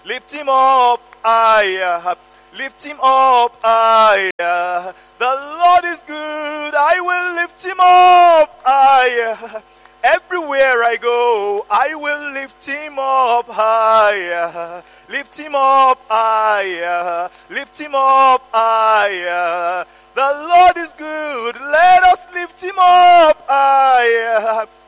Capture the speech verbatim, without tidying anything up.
Lift him up higher. Lift him up higher. The Lord is good. I will lift him up higher. Everywhere I go, I will lift him up higher. Lift him up higher. Lift him up higher. The Lord is good. Let us lift him up higher.